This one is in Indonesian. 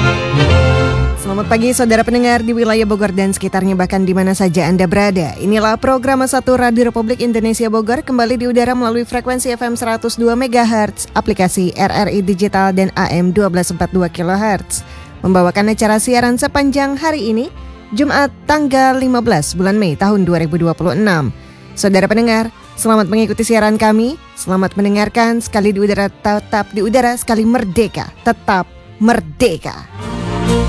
Selamat pagi saudara pendengar di wilayah Bogor dan sekitarnya, bahkan di mana saja Anda berada. Inilah program 1 Radio Republik Indonesia Bogor, kembali di udara melalui frekuensi FM 102 MHz, aplikasi RRI Digital dan AM 1242 kHz. Membawakan acara siaran sepanjang hari ini, Jumat tanggal 15 bulan Mei tahun 2026. Saudara pendengar, selamat mengikuti siaran kami, selamat mendengarkan, sekali di udara tetap di udara, sekali merdeka, tetap merdeka.